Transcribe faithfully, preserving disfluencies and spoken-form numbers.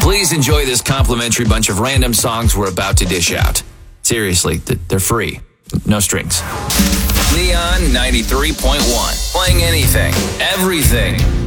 Please enjoy this complimentary bunch of random songs we're about to dish out. Seriously, they're free. No strings. Neon ninety-three point one. Playing anything, everything.